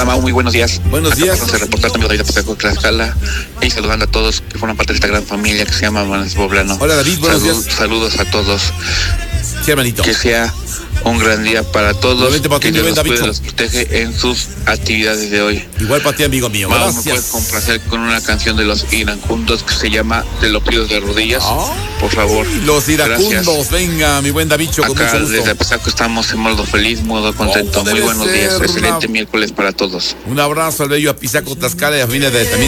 Mau, muy buenos días. Buenos días. Vamos a reportar también David Apodaca, Tlaxcala, y saludando a todos que forman parte de esta gran familia que se llama Manes Poblano. Hola David, buenos días. Saludos a todos. Sí, hermanito. Que sea un gran día para todos. Que Dios los protege en sus actividades de hoy. Igual para ti, amigo mío. Vamos a poder complacer con una canción de los iracundos que se llama Te lo pido de rodillas. Por favor. Los iracundos. Gracias. Venga, mi buen Davicho, con acá mucho gusto. Desde Apizaco estamos en modo feliz, modo contento. Muy buenos días. Excelente miércoles para todos. Un abrazo al bello Apizaco, Tlaxcala y a familia de también